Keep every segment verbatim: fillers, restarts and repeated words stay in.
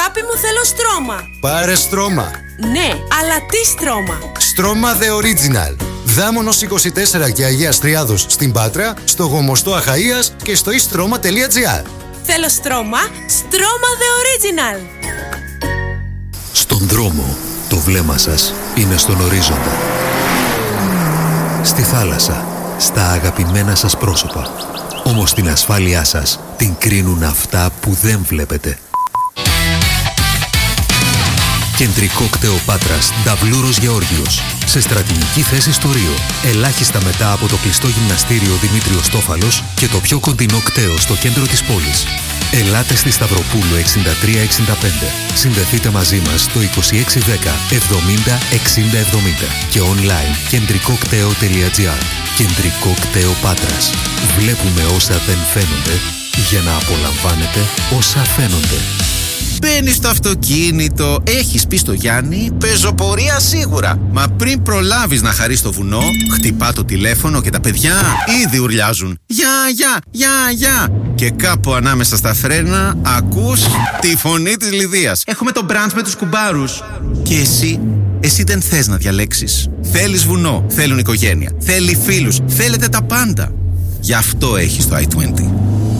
Αγάπη μου, θέλω στρώμα. Πάρε στρώμα. Ναι, αλλά τι στρώμα? Στρώμα The Original. Δάμονος είκοσι τέσσερα και Αγίας Τριάδος στην Πάτρα, στο Γομοστό Αχαΐας και στο istρoma τελεία gr. Θέλω στρώμα, στρώμα The Original. Στον δρόμο, το βλέμμα σας είναι στον ορίζοντα. Στη θάλασσα, στα αγαπημένα σας πρόσωπα. Όμως την ασφάλειά σας την κρίνουν αυτά που δεν βλέπετε. Κεντρικό κτέο Πάτρας, Νταβλούρος Γεώργιος. Σε στρατηγική θέση στο Ρίο. Ελάχιστα μετά από το κλειστό γυμναστήριο Δημήτριος Τόφαλος και το πιο κοντινό κτέο στο κέντρο της πόλης. Ελάτε στη Σταυροπούλου εξήντα τρία εξήντα πέντε. Συνδεθείτε μαζί μας στο είκοσι έξι δέκα εβδομήντα εξήντα εβδομήντα και online κεντρικό κτέο τελεία gr. Κεντρικό κτέο Πάτρας. Βλέπουμε όσα δεν φαίνονται για να απολαμβάνετε όσα φαίνονται. Μπαίνεις στο αυτοκίνητο, έχεις πει στο Γιάννη, πεζοπορία σίγουρα. Μα πριν προλάβεις να χαρείς το βουνό, χτυπά το τηλέφωνο και τα παιδιά ήδη ουρλιάζουν. Γεια, γεια, γεια, γεια. Και κάπου ανάμεσα στα φρένα ακούς τη φωνή της Λιδίας. Έχουμε το μπραντς με τους κουμπάρους. Και εσύ, εσύ δεν θες να διαλέξεις. Θέλεις βουνό, θέλουν οικογένεια, θέλει φίλους, θέλετε τα πάντα. Γι' αυτό έχεις το άι είκοσι.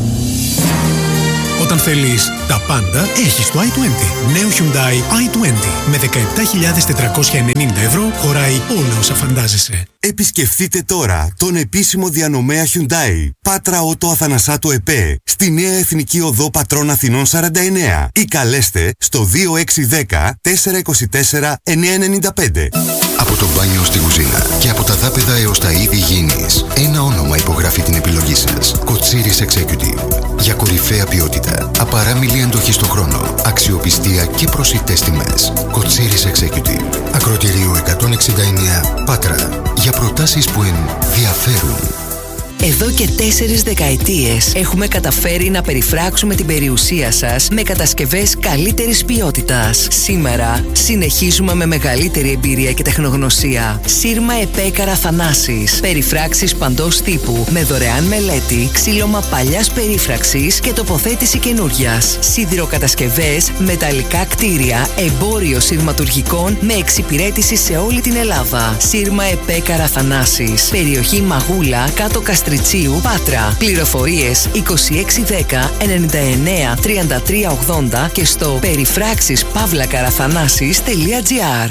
Όταν θέλεις τα πάντα, έχεις το άι είκοσι. Νέο Hyundai άι είκοσι με δεκαεπτά χιλιάδες τετρακόσια ενενήντα ευρώ χωράει όλα όσα φαντάζεσαι. Επισκεφτείτε τώρα τον επίσημο διανομέα Hyundai Πάτρα Ότο Αθανασάτου ΕΠΕ στη Νέα Εθνική Οδό Πατρών Αθηνών σαράντα εννέα ή καλέστε στο δύο έξι ένα μηδέν τέσσερα δύο τέσσερα εννιά εννιά πέντε. Από το μπάνιο στη κουζίνα και από τα δάπεδα έως τα είδη γήινης, ένα όνομα υπογράφει την επιλογή σας. Κοτσίρις Executive. Για κορυφαία ποιότητα, απαράμιλη αντοχή στο χρόνο, αξιοπιστία και προσιτές τιμές. Κοτσίρις Executive. Ακροτηρίου εκατόν εξήντα εννέα Πάτρα. Για προτάσεις που ενδιαφέρουν. Εδώ και τέσσερις δεκαετίες έχουμε καταφέρει να περιφράξουμε την περιουσία σας με κατασκευές καλύτερης ποιότητας. Σήμερα συνεχίζουμε με μεγαλύτερη εμπειρία και τεχνογνωσία. Σύρμα ΕΠΕ Καραθανάσης. Περιφράξεις παντός τύπου με δωρεάν μελέτη, ξύλωμα παλιάς περίφραξης και τοποθέτηση καινούριας. Σιδηροκατασκευές, μεταλλικά κτίρια, εμπόριο σειρματουργικών με εξυπηρέτηση σε όλη την Ελλάδα. Σύρμα ΕΠΕ Καραθανάσης. Περιοχή Μαγούλα, κάτω Καστριτσίου, Πάτρα. Πληροφορίες είκοσι έξι δέκα ενενήντα εννέα τριάντα τρία ογδόντα και στο περιφράξεις παύλα καραθανάσης τελεία gr.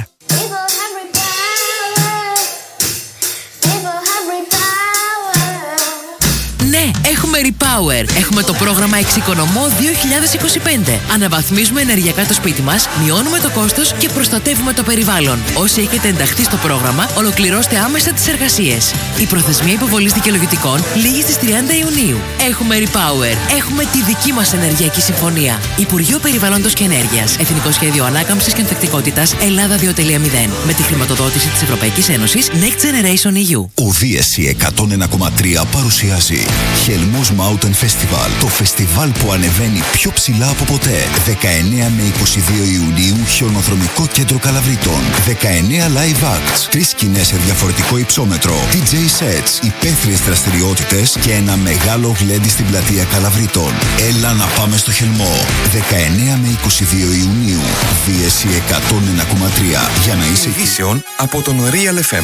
Ναι, έχουμε Repower. Έχουμε το πρόγραμμα Εξοικονομώ δύο χιλιάδες είκοσι πέντε. Αναβαθμίζουμε ενεργειακά το σπίτι μας, μειώνουμε το κόστος και προστατεύουμε το περιβάλλον. Όσοι έχετε ενταχθεί στο πρόγραμμα, ολοκληρώστε άμεσα τις εργασίες. Η προθεσμία υποβολής δικαιολογητικών λήγει στις τριάντα Ιουνίου. Έχουμε Repower. Έχουμε τη δική μας ενεργειακή συμφωνία. Υπουργείο Περιβάλλοντος και Ενέργειας. Εθνικό Σχέδιο Ανάκαμψης και Ανθεκτικότητας Ελλάδα δύο κόμμα μηδέν. Με τη χρηματοδότηση της Ευρωπαϊκής Ένωσης Next Generation ι γιου. Ο Δίεση εκατόν ένα κόμμα τρία παρουσιάζει Χελμός Mountain Festival, το φεστιβάλ που ανεβαίνει πιο ψηλά από ποτέ. δεκαεννέα με είκοσι δύο Ιουνίου, χιονοδρομικό κέντρο Καλαβρίτων. δεκαεννέα live acts, τρεις σκηνές σε διαφορετικό υψόμετρο, ντι τζέι sets, υπαίθριες δραστηριότητες και ένα μεγάλο γλέντι στην πλατεία Καλαβρίτων. Έλα να πάμε στο Χελμό. δεκαεννέα με είκοσι δύο Ιουνίου, Δίεση εκατόν ένα κόμμα τρία. Για να είσαι ειδήσεων από τον Real εφ εμ.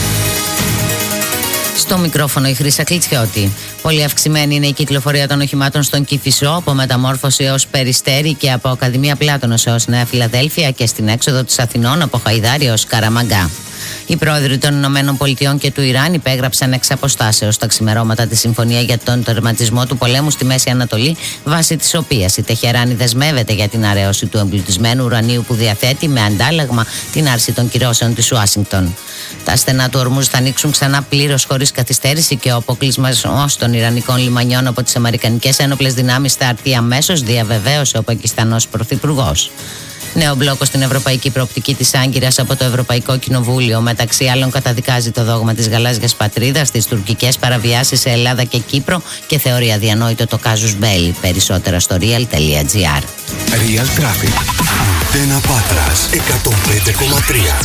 Στο μικρόφωνο η Χρύσα Κλιτσιώτη. Πολύ αυξημένη είναι η κυκλοφορία των οχημάτων στον Κηφισό, από Μεταμόρφωση έως Περιστέρι και από Ακαδημία Πλάτωνος έως Νέα Φιλαδέλφια και στην έξοδο της Αθηνών από Χαϊδάρι έως Καραμαγκά. Οι πρόεδροι των Ηνωμένων Πολιτειών και του Ιράν υπέγραψαν εξ αποστάσεως τα ξημερώματα τη συμφωνία για τον τερματισμό του πολέμου στη Μέση Ανατολή, βάσει της οποίας η Τεχεράνη δεσμεύεται για την αρέωση του εμπλουτισμένου ουρανίου που διαθέτει, με αντάλλαγμα την άρση των κυρώσεων της Ουάσιγκτον. Τα στενά του Ορμούζ θα ανοίξουν ξανά πλήρως χωρίς καθυστέρηση και ο αποκλεισμός των Ιρανικών λιμανιών από τις Αμερικανικές ένοπλες δυνάμεις θα έρθει αμέσως, διαβεβαίωσε ο Πακιστανός Πρωθυπουργός. Νέο μπλόκο στην ευρωπαϊκή προοπτική της Άγκυρας από το Ευρωπαϊκό Κοινοβούλιο. Μεταξύ άλλων, καταδικάζει το δόγμα της γαλάζιας πατρίδας, τις τουρκικές παραβιάσεις σε Ελλάδα και Κύπρο και θεωρεί αδιανόητο το κάζους μπέλι. Περισσότερα στο real τελεία gr. Real Traffic. Αντένα Πάτρας εκατόν πέντε κόμμα τρία.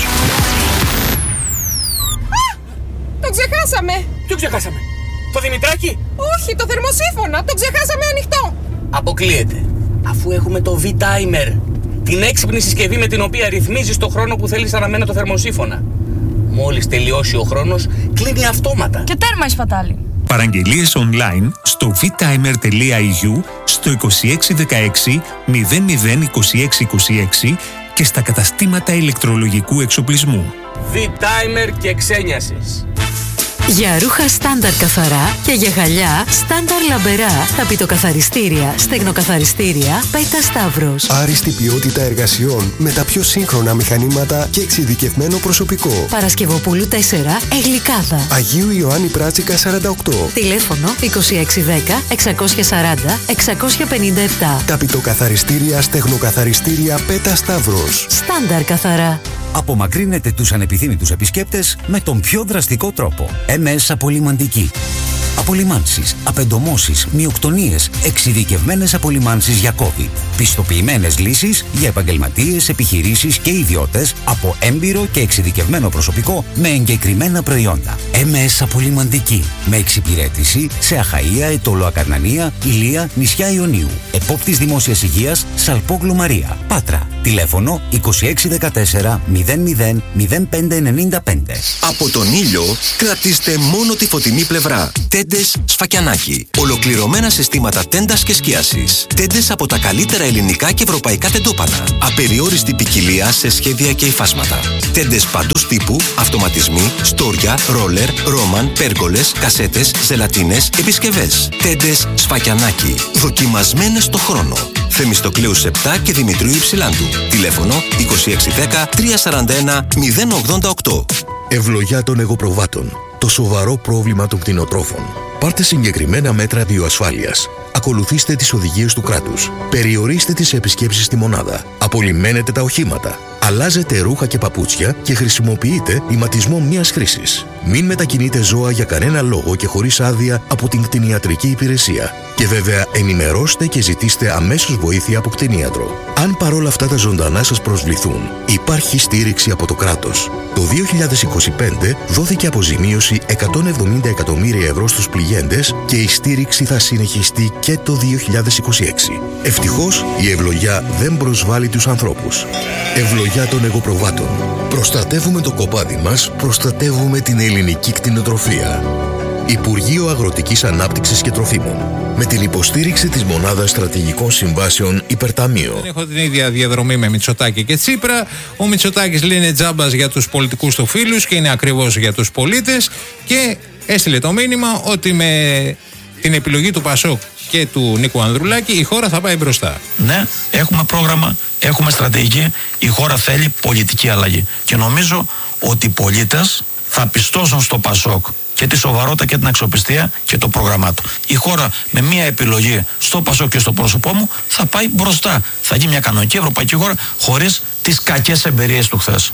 Το ξεχάσαμε! Ποιο ξεχάσαμε? Το Δημητράκι? Όχι, το θερμοσύφωνα! Το ξεχάσαμε ανοιχτό! Αποκλείεται. Αφού έχουμε το V-Timer. Την έξυπνη συσκευή με την οποία ρυθμίζεις το χρόνο που θέλεις αναμένα το θερμοσύφωνα. Μόλις τελειώσει ο χρόνος, κλείνει αυτόματα. Και τέρμα η σπατάλη. Παραγγελίες online στο vtimer.eu, στο είκοσι έξι δεκαέξι μηδέν μηδέν είκοσι έξι είκοσι έξι και στα καταστήματα ηλεκτρολογικού εξοπλισμού. V-Timer και ξένιασης. Για ρούχα στάνταρ καθαρά και για γυαλιά στάνταρ λαμπερά, ταπητοκαθαριστήρια, στεγνοκαθαριστήρια, Πέτα Σταύρος. Άριστη ποιότητα εργασιών με τα πιο σύγχρονα μηχανήματα και εξειδικευμένο προσωπικό. Παρασκευοπούλου τέσσερα, Εγλικάδα. Αγίου Ιωάννη Πράτσικα σαράντα οκτώ. Τηλέφωνο είκοσι έξι δέκα εξακόσια σαράντα εξακόσια πενήντα επτά. Ταπητοκαθαριστήρια, στεγνοκαθαριστήρια, Πέτα Σταύρος. Στάνταρ καθαρά. Απομακρύνετε τους ανεπιθύμητους επισκέπτες με τον πιο δραστικό τρόπο. εμ ες Απολυμαντική. Απολυμάνσεις, απεντομώσεις, μειοκτονίες, εξειδικευμένες απολυμάνσεις για COVID. Πιστοποιημένες λύσεις για επαγγελματίες, επιχειρήσεις και ιδιώτες από έμπειρο και εξειδικευμένο προσωπικό με εγκεκριμένα προϊόντα. εμ ες Απολυμαντική. Με εξυπηρέτηση σε Αχαΐα, Ετωλό Ακαρνανία, Ηλία, νησιά Ιωνίου. Επόπτης Δημόσιας Υγείας, Σαλπόγλου Μαρία. Πάτρα. Τηλέφωνο είκοσι έξι δεκατέσσερα μηδέν μηδέν μηδέν πέντε ενενήντα πέντε. Από τον ήλιο κρατήστε μόνο τη φωτεινή πλευρά. Τέντες Σφακιανάκι. Ολοκληρωμένα συστήματα τέντας και σκίασης. Τέντες από τα καλύτερα ελληνικά και ευρωπαϊκά τεντόπανα. Απεριόριστη ποικιλία σε σχέδια και υφάσματα. Τέντες παντός τύπου, αυτοματισμοί, στόρια, ρόλερ, ρόμαν, πέργολες, κασέτες, ζελατίνες, επισκευές. Τέντες Σφακιανάκι. Δοκιμασμένες στο χρόνο. Θεμιστοκλέους επτά και Δημητρίου Υψηλάντου. Τηλέφωνο είκοσι έξι δέκα τριακόσια σαράντα ένα μηδέν ογδόντα οκτώ. Ευλογιά των εγωπροβάτων. Το σοβαρό πρόβλημα των κτηνοτρόφων. Πάρτε συγκεκριμένα μέτρα βιοασφάλειας. Ακολουθήστε τις οδηγίες του κράτους. Περιορίστε τις επισκέψεις στη μονάδα. Απολυμμένετε τα οχήματα. Αλλάζετε ρούχα και παπούτσια και χρησιμοποιείτε ηματισμό μιας χρήσης. Μην μετακινείτε ζώα για κανένα λόγο και χωρίς άδεια από την κτηνιατρική υπηρεσία. Και βέβαια ενημερώστε και ζητήστε αμέσως βοήθεια από κτηνίατρο. Αν παρόλα αυτά τα ζωντανά σας προσβληθούν, υπάρχει στήριξη από το κράτος. Το δύο χιλιάδες είκοσι πέντε δόθηκε αποζημίωση εκατόν εβδομήντα εκατομμύρια ευρώ στους πληγέντες και η στήριξη θα συνεχιστεί και το δύο χιλιάδες είκοσι έξι. Ευτυχώς η ευλογιά δεν προσβάλλει τους ανθρώπους. Ευλογιά των εγωπροβάτων. Προστατεύουμε το κοπάδι μας, προστατεύουμε την ελληνική κτηνοτροφία. Υπουργείο Αγροτικής Ανάπτυξης και Τροφίμων. Με την υποστήριξη της Μονάδας Στρατηγικών Συμβάσεων Υπερταμείο. Δεν έχω την ίδια διαδρομή με Μητσοτάκη και Τσίπρα. Ο Μητσοτάκης λέει είναι τζάμπας για τους πολιτικούς του φίλους και είναι ακριβώς για τους πολίτες. Και έστειλε το μήνυμα ότι με την επιλογή του Πασόκ και του Νίκου Ανδρουλάκη η χώρα θα πάει μπροστά. Ναι, έχουμε πρόγραμμα, έχουμε στρατηγική. Η χώρα θέλει πολιτική αλλαγή. Και νομίζω ότι οι πολίτες θα πιστώσουν στο Πασόκ και τη σοβαρότητα και την αξιοπιστία και το πρόγραμμά του. Η χώρα με μία επιλογή στο Πασόκ και στο πρόσωπό μου θα πάει μπροστά. Θα γίνει μια κανονική ευρωπαϊκή χώρα χωρίς τις κακές εμπειρίες του χθες.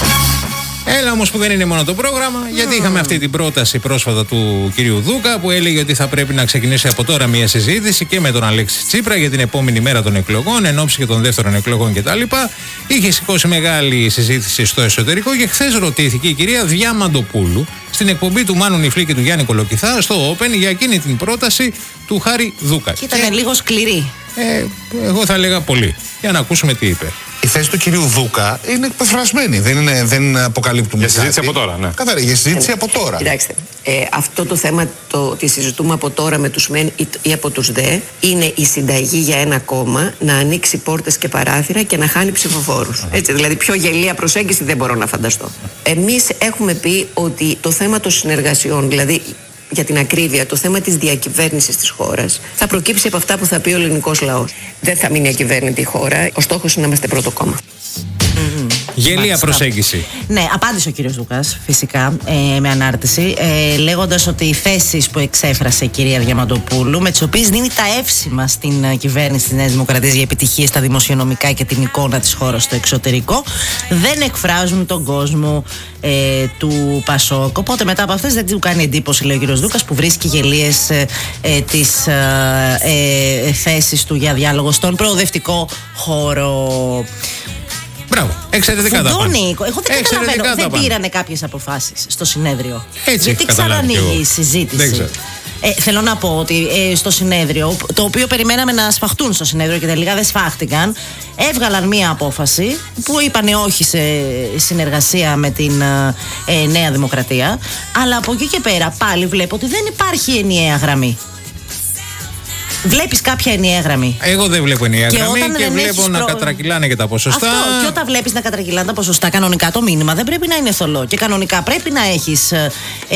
Έλα όμως που δεν είναι μόνο το πρόγραμμα, γιατί είχαμε αυτή την πρόταση πρόσφατα του κυρίου Δούκα που έλεγε ότι θα πρέπει να ξεκινήσει από τώρα μια συζήτηση και με τον Αλέξη Τσίπρα για την επόμενη μέρα των εκλογών, εν ώψη και των δεύτερων εκλογών κτλ. Είχε σηκώσει μεγάλη συζήτηση στο εσωτερικό και χθες ρωτήθηκε η κυρία Διαμαντοπούλου στην εκπομπή του Μάνου Νιφλή και του Γιάννη Κολοκυθά στο Open για εκείνη την πρόταση του Χάρη Δούκα. Και ήταν και... λίγο σκληρή. Ε, εγώ θα έλεγα πολύ. Για να ακούσουμε τι είπε. Η θέση του κυρίου Δούκα είναι εκπεφρασμένη. Δεν, είναι, δεν αποκαλύπτουμε. Για συζήτηση από τώρα, ναι. Καθαρή, για συζήτηση ε, από τώρα. Κοιτάξτε, ε, αυτό το θέμα το ότι συζητούμε από τώρα με τους μεν ή, ή από τους δε είναι η συνταγή για ένα κόμμα να ανοίξει πόρτες και παράθυρα και να χάνει ψηφοφόρους. Uh-huh. Έτσι, δηλαδή πιο γελία προσέγγιση δεν μπορώ να φανταστώ. Εμείς έχουμε πει ότι το θέμα των συνεργασιών, δηλαδή για την ακρίβεια, το θέμα της διακυβέρνησης της χώρας θα προκύψει από αυτά που θα πει ο ελληνικός λαός. Δεν θα μείνει ακυβέρνητη η χώρα. Ο στόχος είναι να είμαστε πρώτο κόμμα. Mm-hmm. Γελία προσέγγιση. Ναι, απάντησε ο κύριος Δούκας φυσικά ε, με ανάρτηση ε, λέγοντας ότι οι θέσεις που εξέφρασε η κυρία Διαμαντοπούλου, με τις οποίες δίνει τα εύσημα στην uh, κυβέρνηση της Νέας Δημοκρατίας για επιτυχίες στα δημοσιονομικά και την εικόνα της χώρας στο εξωτερικό, δεν εκφράζουν τον κόσμο ε, του Πασόκ. Οπότε μετά από αυτές δεν του κάνει εντύπωση, λέει ο κύριος Δούκας, που βρίσκει γελίες ε, ε, τις ε, ε, θέσεις του για διάλογο στον προοδευτικό χώρο. Μπράβο, εξαιρετικά τα πάνε. Εγώ δεν καταλαβαίνω, δεν πήρανε κάποιες αποφάσεις στο συνέδριο. Έτσι γιατί ξανανοίγει η συζήτηση. Ε, θέλω να πω ότι ε, στο συνέδριο, το οποίο περιμέναμε να σφαχτούν στο συνέδριο και τελικά δεν σφάχτηκαν, έβγαλαν μία απόφαση που είπαν όχι σε συνεργασία με την ε, Νέα Δημοκρατία. Αλλά από εκεί και πέρα πάλι βλέπω ότι δεν υπάρχει ενιαία γραμμή. Βλέπεις κάποια ενιαία γραμμή? Εγώ δεν βλέπω ενιαία και γραμμή και βλέπω προ... να κατρακυλάνε και τα ποσοστά. Αυτό. Και όταν βλέπεις να κατρακυλάνε τα ποσοστά, κανονικά το μήνυμα δεν πρέπει να είναι θολό. Και κανονικά πρέπει να έχεις ε,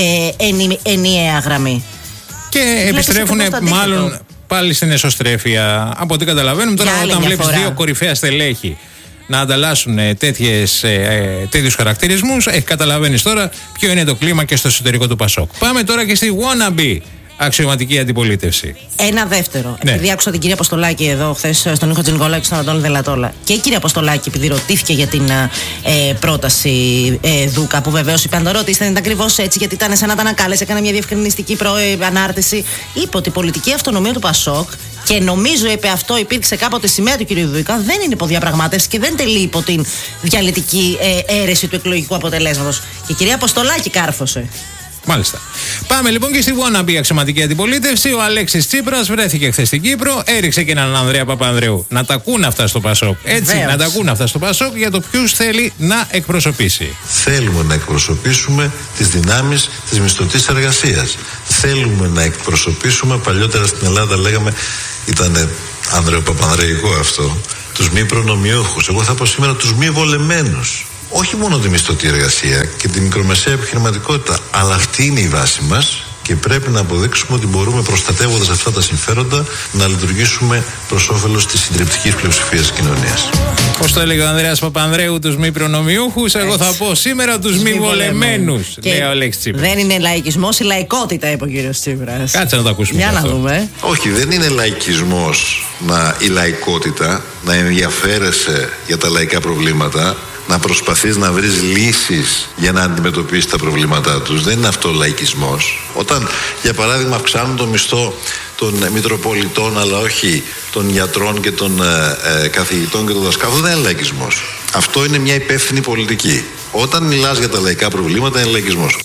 ενι, ενιαία γραμμή. Και επιστρέφουν μάλλον πάλι στην εσωστρέφεια. Από ό,τι καταλαβαίνουμε τώρα, όταν βλέπεις δύο κορυφαία στελέχη να ανταλλάσσουν τέτοιες, ε, τέτοιους χαρακτηρισμούς, ε, καταλαβαίνεις τώρα ποιο είναι το κλίμα και στο εσωτερικό του Πασόκ. Πάμε τώρα και στη wannabe αξιωματική αντιπολίτευση. Ένα δεύτερο. Ναι. Επειδή άκουσα την κυρία Αποστολάκη εδώ χθες στον Νίκο Τζινγκόλα και στον Αντώνη Δελατόλα. Και η κυρία Αποστολάκη, επειδή ρωτήθηκε για την ε, πρόταση ε, Δούκα, που βεβαίως είπε: αν το ρωτήσετε, δεν ήταν ακριβώς έτσι, γιατί ήταν σαν να τα ανακάλεσε, έκανε μια διευκρινιστική προ, ε, ανάρτηση. Είπε ότι η πολιτική αυτονομία του Πασόκ, και νομίζω είπε αυτό, υπήρξε κάποτε σημαία του κυρίου Δούκα, δεν είναι υποδιαπραγμάτευση και δεν τελεί υπό την διαλυτική ε, αίρεση του εκλογικού αποτελέσματος. Και η κυρία Αποστολάκη κάρφωσε. Μάλιστα. Πάμε λοιπόν και στη wannabe αξιωματική αντιπολίτευση. Ο Αλέξης Τσίπρας βρέθηκε χθες στην Κύπρο, έριξε και έναν Ανδρέα Παπανδρέου. Να τα ακούν αυτά στο Πασόκ. Έτσι, Βέως. να τα ακούν αυτά στο Πασόκ για το ποιους θέλει να εκπροσωπήσει. Θέλουμε να εκπροσωπήσουμε τις δυνάμεις της μισθωτής εργασίας. Θέλουμε να εκπροσωπήσουμε, παλιότερα στην Ελλάδα λέγαμε, ήταν Ανδρέο Παπανδρεϊκό αυτό, τους μη προνομιούχους. Εγώ θα πω σήμερα τους μη βολεμένους. Όχι μόνο τη μισθωτή εργασία και τη μικρομεσαία επιχειρηματικότητα, αλλά αυτή είναι η βάση μας και πρέπει να αποδείξουμε ότι μπορούμε, προστατεύοντας αυτά τα συμφέροντα, να λειτουργήσουμε προς όφελος της συντριπτικής πλειοψηφίας της κοινωνίας. Πώς το έλεγε ο Ανδρέας Παπανδρέου, τους μη προνομιούχους, εγώ θα πω σήμερα τους μη βολεμένους. Λέει ο Αλέξης Τσίπρας. Δεν είναι λαϊκισμός, η λαϊκότητα, είπε ο κύριος Τσίπρας. Κάτσε να το ακούσουμε. Για να δούμε. Όχι, δεν είναι λαϊκισμός να, η λαϊκότητα, να ενδιαφέρεσαι για τα λαϊκά προβλήματα, να προσπαθείς να βρεις λύσεις για να αντιμετωπίσεις τα προβλήματά τους. Δεν είναι αυτό ο λαϊκισμός. Όταν, για παράδειγμα, αυξάνουν το μισθό των Μητροπολιτών, αλλά όχι των γιατρών και των ε, ε, καθηγητών και των δασκάλων, δεν είναι λαϊκισμός. Αυτό είναι μια υπεύθυνη πολιτική. Όταν μιλάς για τα λαϊκά προβλήματα, είναι λαϊκισμός.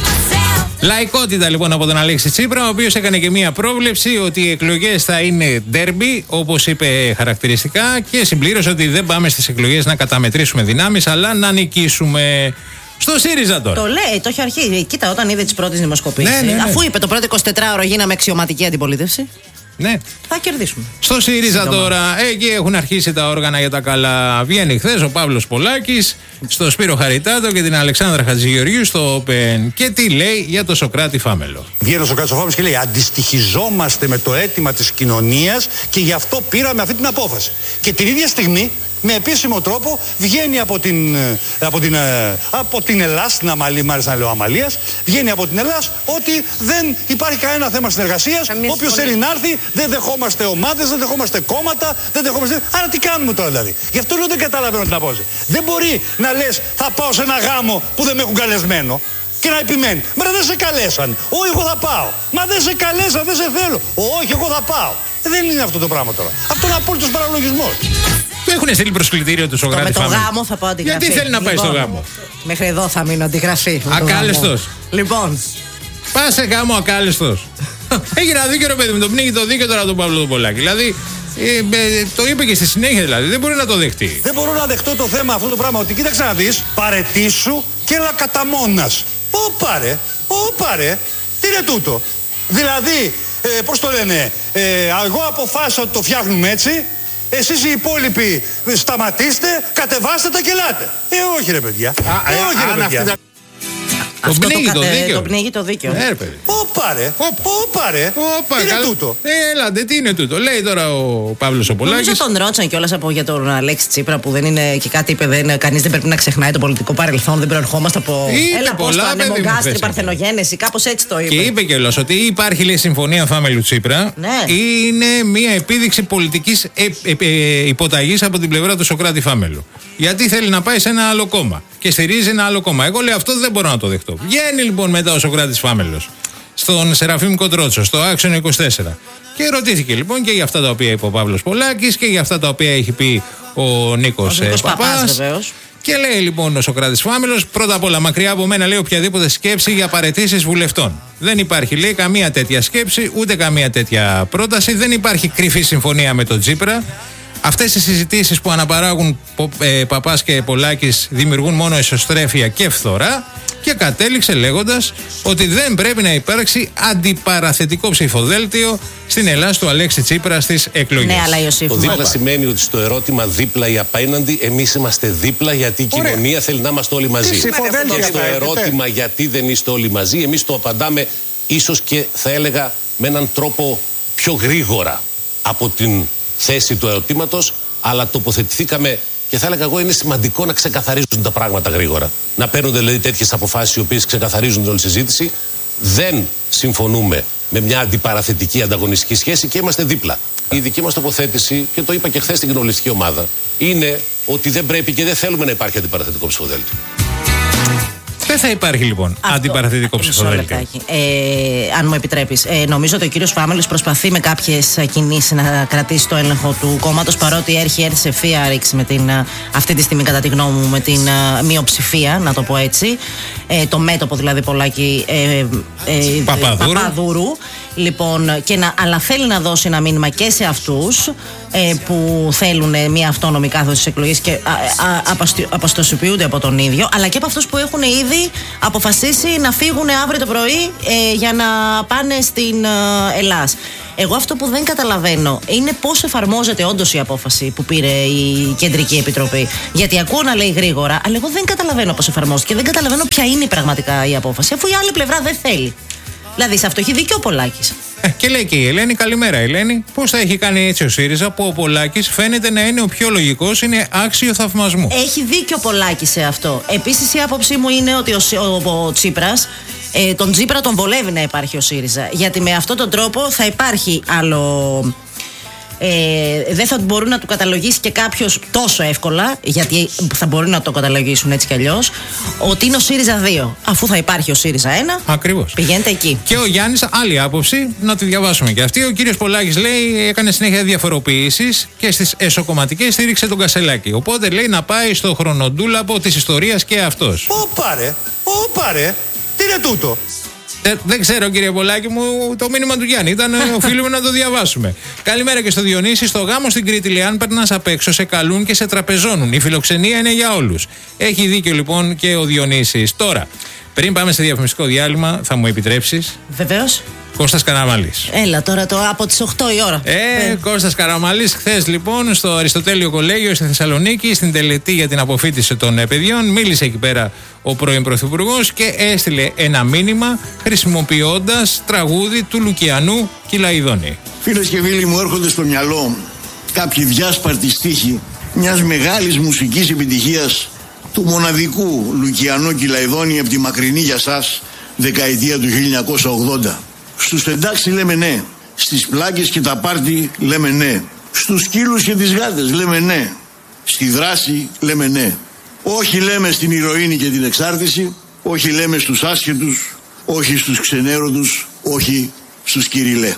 Λαϊκότητα λοιπόν από τον Αλέξη Τσίπρα, ο οποίος έκανε και μία πρόβλεψη ότι οι εκλογές θα είναι ντέρμπι, όπως είπε χαρακτηριστικά, και συμπλήρωσε ότι δεν πάμε στις εκλογές να καταμετρήσουμε δυνάμεις, αλλά να νικήσουμε. Στο ΣΥΡΙΖΑ τώρα. Το λέει, το έχει αρχίσει. Κοίτα, όταν είδε τις πρώτες δημοσκοπήσεις, ναι, ναι, ναι. αφού είπε το πρώτο εικοσιτετράωρο γίναμε αξιωματική αντιπολίτευση. Ναι. Θα κερδίσουμε. Στο ΣΥΡΙΖΑ Σύντομα. Τώρα, εκεί έχουν αρχίσει τα όργανα για τα καλά. Βγαίνει χθες ο Παύλος Πολάκης στο Σπύρο Χαριτάτο και την Αλεξάνδρα Χατζηγεωργίου στο Open. Και τι λέει για το Σωκράτη Φάμελο. Βγαίνει ο Σωκράτης Φάμελος και λέει: αντιστοιχιζόμαστε με το αίτημα της κοινωνίας και γι' αυτό πήραμε αυτή την απόφαση. Και την ίδια στιγμή, με επίσημο τρόπο, βγαίνει από την, από την, από την Ελλάς, την Αμαλή, μάλιστα να λέω Αμαλίας, βγαίνει από την Ελλάς ότι δεν υπάρχει κανένα θέμα συνεργασίας. Όποιος θέλει να έρθει, δεν δεχόμαστε ομάδες, δεν δεχόμαστε κόμματα, δεν δεχόμαστε. Άρα τι κάνουμε τώρα δηλαδή? Γι' αυτό λέω δεν καταλαβαίνω την απόφαση. Δεν μπορεί να λες θα πάω σε ένα γάμο που δεν με έχουν καλεσμένο και να επιμένει. Μα δεν σε καλέσαν. Όχι, εγώ θα πάω. Μα δεν σε καλέσαν, δεν σε θέλω. Όχι, εγώ θα πάω. Δεν είναι αυτό το πράγμα τώρα. Αυτό είναι απόλυτος παραλογισμός. Του έχουν στείλει προσκλητήριο του Σωκράτη. Με το γάμο θα πάω αντιγραφή. Γιατί θέλει να πάει λοιπόν, στο γάμο? Μέχρι εδώ θα μείνω αντιγραφή. Ακάλεστος. Λοιπόν. Πας σε γάμο ακάλεστος. Έχει ένα δίκαιο, ρε παιδί μου, τον πνίγει το δίκαιο τώρα τον Παύλο τον Πολάκη. Δηλαδή ε, ε, το είπε και στη συνέχεια, δηλαδή δεν μπορεί να το δεχτεί. Δεν μπορώ να δεχτώ το θέμα αυτό το πράγμα ότι κοίταξε να δεις, παρετήσου και έλα κατά μόνας. Ωπα ρε, ωπα ρε, τι είναι τούτο? Δηλαδή, ε, πώς το λένε, ε, εγώ αποφάσισα ότι το φτιάχνουμε έτσι. Εσείς οι υπόλοιποι σταματήστε, κατεβάστε τα και ελάτε. Ε, όχι ρε παιδιά. Α, ε, όχι ρε παιδιά. Το πνίγει το δίκαιο. Το πνίγει το δίκαιο. Ναι, ρε παιδί. Ωπα ρε, ωπα ρε. Τι είναι τούτο? Ε, έλατε, τι είναι τούτο? Λέει τώρα ο Παύλος ο Πολάκης. Νομίζω τον ρώτησαν κιόλας από για τον Αλέξη Τσίπρα που δεν είναι και κάτι είπε. Δεν, κανείς δεν πρέπει να ξεχνάει το πολιτικό παρελθόν. Δεν προερχόμαστε από. Έλα, πώς το ανεμογκάστρι, παρθενογένεση. Κάπως έτσι το είπε. Και είπε κιόλας ότι υπάρχει, λέει, συμφωνία Φάμελου Τσίπρα. Ναι. Είναι μια επίδειξη πολιτικής ε, ε, ε, υποταγής από την πλευρά του Σωκράτη Φάμελου. Γιατί θέλει να πάει σε ένα άλλο κόμμα και στηρίζει ένα άλλο κόμμα. Εγώ λέω αυτό δεν μπορώ να το δεχτώ. Βγαίνει λοιπόν μετά ο Σωκράτης Φάμελος στον Σεραφείμ Κοντρότσο, στο Άξιον είκοσι τέσσερα. Και ρωτήθηκε λοιπόν και για αυτά τα οποία είπε ο Παύλος Πολάκης και για αυτά τα οποία έχει πει ο Νίκος Παπάς. Και λέει λοιπόν ο Σωκράτης Φάμελος, πρώτα απ' όλα, μακριά από μένα, λέει, οποιαδήποτε σκέψη για παραιτήσεις βουλευτών. Δεν υπάρχει, λέει, καμία τέτοια σκέψη, ούτε καμία τέτοια πρόταση. Δεν υπάρχει κρυφή συμφωνία με τον Τσίπρα. Αυτές οι συζητήσεις που αναπαράγουν ε, Παπάς και Πολάκης δημιουργούν μόνο εσωστρέφεια και φθορά. Και κατέληξε λέγοντας ότι δεν πρέπει να υπάρξει αντιπαραθετικό ψηφοδέλτιο στην Ελλάδα του Αλέξη Τσίπρα στις εκλογές. Ναι, αλλά Ιωσήφ, το δίπλα σημαίνει ότι στο ερώτημα δίπλα ή απέναντι, εμείς είμαστε δίπλα γιατί η Ωραία. κοινωνία θέλει να είμαστε όλοι μαζί. Και στο ερώτημα γιατί δεν είστε όλοι μαζί, εμείς το απαντάμε ίσως και θα έλεγα με έναν τρόπο πιο γρήγορα από την θέση του ερωτήματος, αλλά τοποθετηθήκαμε. Και θα έλεγα εγώ είναι σημαντικό να ξεκαθαρίζουν τα πράγματα γρήγορα. Να παίρνονται δηλαδή τέτοιες αποφάσεις οι οποίες ξεκαθαρίζουν την όλη συζήτηση. Δεν συμφωνούμε με μια αντιπαραθετική ανταγωνιστική σχέση και είμαστε δίπλα. Η δική μας τοποθέτηση, και το είπα και χθες στην κοινοβουλευτική ομάδα, είναι ότι δεν πρέπει και δεν θέλουμε να υπάρχει αντιπαραθετικό ψηφοδέλτιο. Δεν θα υπάρχει λοιπόν αυτό, αντιπαραθετικό ψηφοδέλτιο. Ε, αν μου επιτρέπεις. Ε, νομίζω ότι ο κύριος Φάμελος προσπαθεί με κάποιες κινήσεις να κρατήσει το έλεγχο του κόμματος, παρότι έχει έρθει σε ευθεία ρήξη με την, αυτή τη στιγμή, κατά τη γνώμη μου, με την uh, μειοψηφία, να το πω έτσι. Ε, το μέτωπο δηλαδή Πολάκη ε, ε, Παπαδούρου. Παπαδούρου. Λοιπόν, και να, αλλά θέλει να δώσει ένα μήνυμα και σε αυτούς ε, που θέλουν μια αυτόνομη κάθοδο στις εκλογές και αποστασιοποιούνται από τον ίδιο, αλλά και από αυτούς που έχουν ήδη αποφασίσει να φύγουν αύριο το πρωί ε, για να πάνε στην ε, Ελλάς. Εγώ αυτό που δεν καταλαβαίνω είναι πώς εφαρμόζεται όντως η απόφαση που πήρε η Κεντρική Επιτροπή. Γιατί ακούω να λέει γρήγορα, αλλά εγώ δεν καταλαβαίνω πώς εφαρμόζεται και δεν καταλαβαίνω ποια είναι πραγματικά η απόφαση, αφού η άλλη πλευρά δεν θέλει. Δηλαδή σε αυτό έχει δίκιο ο Πολάκης. Ε, και λέει και η Ελένη, καλημέρα Ελένη, πώς θα έχει κάνει έτσι ο ΣΥΡΙΖΑ που ο Πολάκης φαίνεται να είναι ο πιο λογικός, είναι άξιο θαυμασμού. Έχει δίκιο ο Πολάκης σε αυτό. Επίσης η άποψή μου είναι ότι ο, ο, ο Τσίπρας, ε, τον Τσίπρα τον βολεύει να υπάρχει ο ΣΥΡΙΖΑ. Γιατί με αυτόν τον τρόπο θα υπάρχει άλλο... Ε, δεν θα μπορούν να του καταλογίσει και κάποιος τόσο εύκολα, γιατί θα μπορούν να το καταλογίσουν έτσι κι αλλιώς, ότι είναι ο ΣΥΡΙΖΑ δύο. Αφού θα υπάρχει ο ΣΥΡΙΖΑ ένα, ακριβώς, πηγαίνετε εκεί. Και ο Γιάννης, άλλη άποψη, να τη διαβάσουμε και αυτή. Ο κύριος Πολάκης λέει, έκανε συνέχεια διαφοροποιήσεις και στις εσωκομματικές στήριξε τον Κασελάκη. Οπότε λέει να πάει στο χρονοτούλαπο της ιστορίας και αυτός. Ωπα ρε, ωπα ρε, τι είναι τούτο. Δεν, δεν ξέρω κύριε Πολάκη μου, το μήνυμα του Γιάννη ήταν, οφείλουμε να το διαβάσουμε. Καλημέρα και στο Διονύση. Στο γάμο στην Κρήτη, λέει, αν περνάς απ' έξω, σε καλούν και σε τραπεζώνουν. Η φιλοξενία είναι για όλους. Έχει δίκιο λοιπόν και ο Διονύσης. Τώρα, πριν πάμε σε διαφημιστικό διάλειμμα, θα μου επιτρέψεις? Βεβαίως. Κώστας Καραμαλής. Έλα τώρα το από τις οκτώ η ώρα. Ε, ε. Κώστας Καραμαλής, χθες λοιπόν στο Αριστοτέλειο Κολέγιο στη Θεσσαλονίκη, στην τελετή για την αποφοίτηση των παιδιών, μίλησε εκεί πέρα ο πρώην Πρωθυπουργός και έστειλε ένα μήνυμα χρησιμοποιώντας τραγούδι του Λουκιανού Κυλαϊδόνη. Φίλες και φίλοι μου, έρχονται στο μυαλό κάποιοι διάσπαρτοι στίχοι μιας μεγάλης μουσικής επιτυχίας του μοναδικού Λουκιανού Κυλαϊδόνη από τη μακρινή για σας δεκαετία του χίλια εννιακόσια ογδόντα. Στους εντάξει λέμε ναι, στις πλάκες και τα πάρτι λέμε ναι, στους σκύλους και τις γάτες λέμε ναι, στη δράση λέμε ναι. Όχι λέμε στην ηρωίνη και την εξάρτηση, όχι λέμε στους άσχετους, όχι στους ξενέρωτους, όχι στους κυριλέ.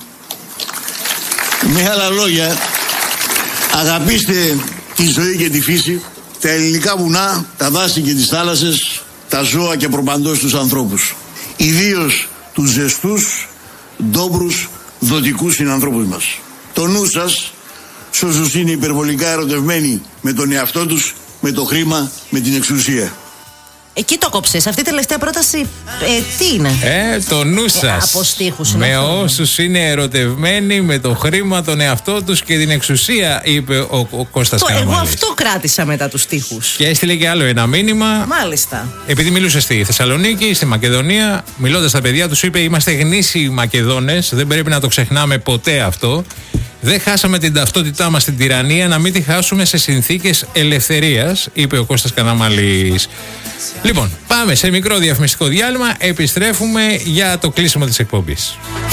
Με άλλα λόγια, αγαπήστε τη ζωή και τη φύση, τα ελληνικά βουνά, τα δάση και τις θάλασσες, τα ζώα και προπαντός τους ανθρώπους. Ιδίως τους ζεστούς, ντόμπρους, δοτικούς συνανθρώπους μας. Το νου σας, σ' όσους είναι υπερβολικά ερωτευμένοι με τον εαυτό τους, με το χρήμα, με την εξουσία. Εκεί το κόψες. Αυτή η τελευταία πρόταση ε, τι είναι? Ε, το νου σας. Ε, από στίχους είναι με αυτό. όσους είναι ερωτευμένοι με το χρήμα, τον εαυτό τους και την εξουσία, είπε ο, ο Κώστας το, Καραμαλής. Εγώ αυτό κράτησα μετά τους στίχους. Και έστειλε και άλλο ένα μήνυμα. Μάλιστα. Επειδή μιλούσε στη Θεσσαλονίκη, στη Μακεδονία, μιλώντας στα παιδιά τους, είπε: είμαστε γνήσιοι Μακεδόνες, δεν πρέπει να το ξεχνάμε ποτέ αυτό. Δεν χάσαμε την ταυτότητά μας στην τυραννία, να μην τη χάσουμε σε συνθήκες ελευθερίας, είπε ο Κώστας Καραμαλής. Λοιπόν, πάμε σε μικρό διαφημιστικό διάλειμμα, επιστρέφουμε για το κλείσιμο της εκπομπής.